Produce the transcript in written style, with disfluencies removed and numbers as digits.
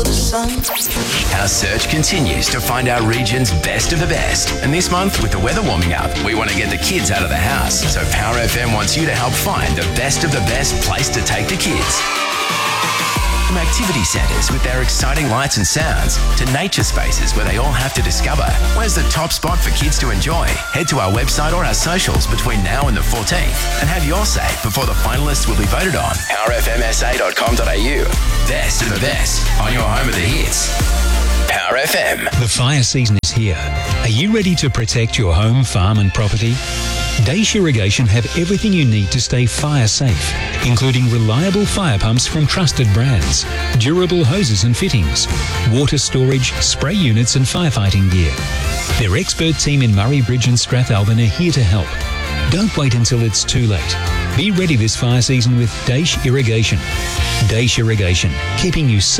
Our search continues to find our region's best of the best. And this month, with the weather warming up, we want to get the kids out of the house. So Power FM wants you to help find the best of the best place to take the kids. From activity centres with their exciting lights and sounds to nature spaces where they all have to discover where's the top spot for kids to enjoy. Head to our website or our socials between now and the 14th and have your say before the finalists will be voted on. powerfmsa.com.au. Best of the best on your home of the hits. Power FM. The fire season is here. Are you ready to protect your home, farm and property? Daesh Irrigation have everything you need to stay fire safe, including reliable fire pumps from trusted brands, durable hoses and fittings, water storage, spray units and firefighting gear. Their expert team in Murray Bridge and Strathalbyn are here to help. Don't wait until it's too late. Be ready this fire season with Daesh Irrigation. Daesh Irrigation, keeping you safe.